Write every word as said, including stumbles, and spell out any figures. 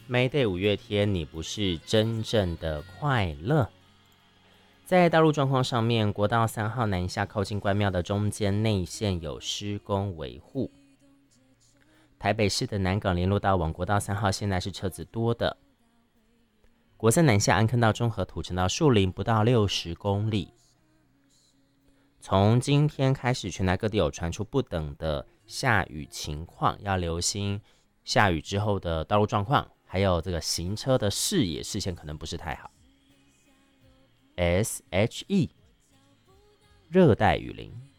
Mayday 五月天，你不是真正的快乐。在道路状况上面，国道三号南下靠近关庙的中间内线有施工维护。台北市的南港联络道往国道三号现在是车子多的。国三南下安坑到中和土城到树林不到六十公里。从今天开始，全台各地有传出不等的下雨情况，要留心下雨之后的道路状况，还有这个行车的视野视线可能不是太好。S H E 热带雨林。